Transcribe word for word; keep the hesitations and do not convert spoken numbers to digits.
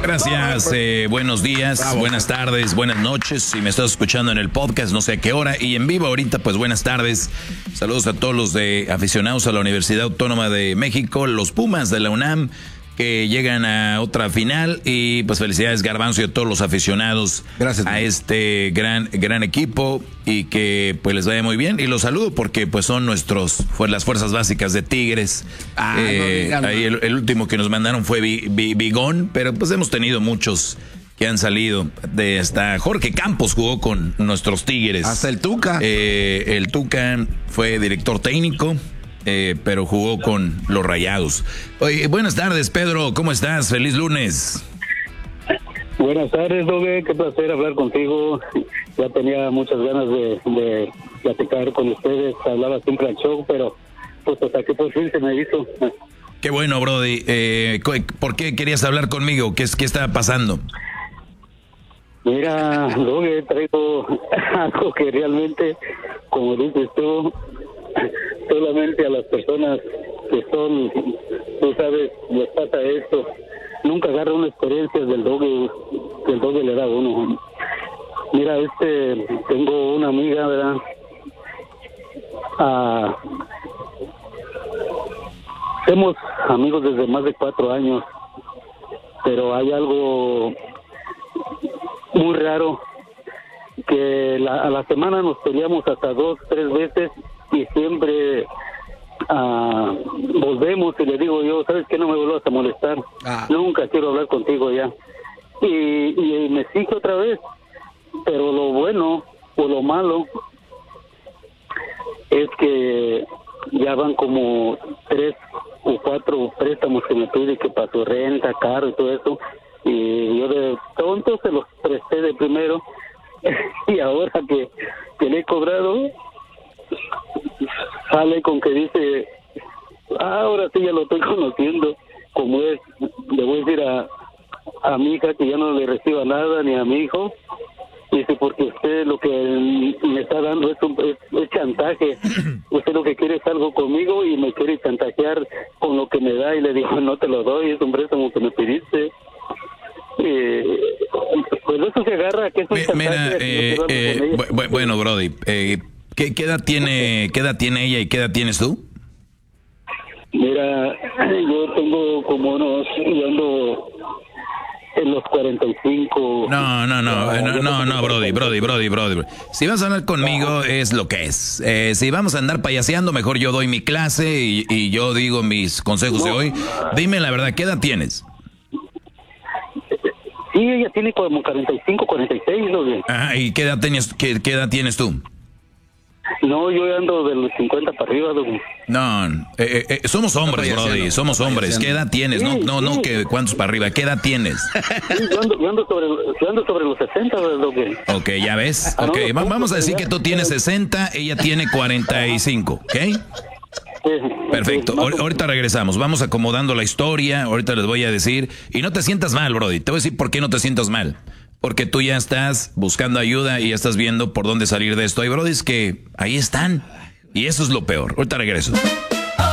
Gracias, eh, buenos días, Bravo. Buenas tardes, buenas noches. Si me estás escuchando en el podcast, no sé a qué hora, y en vivo ahorita, pues buenas tardes. Saludos a todos los de aficionados a la Universidad Autónoma de México, los Pumas de la UNAM, que llegan a otra final, y pues felicidades Garbanzo y a todos los aficionados Gracias, a este gran gran equipo, y que pues les vaya muy bien, y los saludo porque pues son nuestros fue las fuerzas básicas de Tigres. Ah, eh, no, ahí el, el último que nos mandaron fue Bigón, pero pues hemos tenido muchos que han salido de esta. Jorge Campos jugó con nuestros Tigres. Hasta el Tuca. Eh, el Tuca fue director técnico. Eh, pero jugó con los Rayados. Oye, buenas tardes, Pedro, ¿cómo estás? Feliz lunes. Buenas tardes, Doge, qué placer hablar contigo. Ya tenía muchas ganas de, de platicar con ustedes, hablaba siempre al show, pero pues hasta que por fin se me hizo. Qué bueno, Brody. Eh, ¿Por qué querías hablar conmigo? ¿Qué, qué está pasando? Mira, Doge, traigo algo que realmente, como dices tú, solamente a las personas que son, tú sabes, les pasa esto. Nunca agarra una experiencia del Doge, que el Doge le da a uno. Mira, este, tengo una amiga, ¿verdad? Ah, somos amigos desde más de cuatro años, pero hay algo muy raro, que la, a la semana nos peleamos hasta dos, tres veces, y siempre uh, volvemos y le digo yo, ¿sabes qué? No me vuelvas a molestar, ah. nunca quiero hablar contigo ya. Y, y me exige otra vez, pero lo bueno o lo malo es que ya van como tres o cuatro préstamos que me pide, que para su renta, carro y todo eso, y yo de tonto se los presté de primero, y ahora que, que le he cobrado, sale con que dice, ah, ahora sí ya lo estoy conociendo como es. Le voy a decir a, a mi hija que ya no le reciba nada, ni a mi hijo. Dice, porque usted lo que me está dando es, un, es, es chantaje. Usted lo que quiere es algo conmigo y me quiere chantajear con lo que me da. Y le digo, no te lo doy, es un préstamo que me pediste. Eh, pues eso se agarra, que es un chantaje. Mira, eh, eh, bu bueno, Brody, eh, ¿Qué, ¿Qué edad tiene, qué edad tiene ella y qué edad tienes tú? Mira, yo tengo como unos, yo ando en los cuarenta y cinco. No, no, no, no, no, no, no, Brody, Brody, Brody, Brody. Si vas a hablar conmigo es lo que es. Eh, si vamos a andar payaseando, mejor yo doy mi clase y, y yo digo mis consejos no. de hoy. Dime la verdad, ¿qué edad tienes? Sí, ella tiene como cuarenta y cinco, cuarenta y seis, ¿no? Ajá, ¿y qué edad tienes, qué, qué edad tienes tú? No, yo ando de los cincuenta para arriba, Doug. No, eh, eh, somos hombres, Brody, somos hombres. ¿Qué edad tienes? Sí, no, no, sí. no, que ¿cuántos para arriba? ¿Qué edad tienes? Sí, yo, ando, yo, ando sobre, yo ando sobre los sesenta, Doug. Ok, ya ves. Ok, no, no, vamos a decir que tú tienes sesenta, ella tiene cuarenta y cinco, ¿ok? Sí, perfecto, sí, no, ahorita regresamos, vamos acomodando la historia, ahorita les voy a decir, y no te sientas mal, Brody, te voy a decir por qué no te sientas mal. Porque tú ya estás buscando ayuda y ya estás viendo por dónde salir de esto. Hay brodis que ahí están. Y eso es lo peor. Ahorita regreso.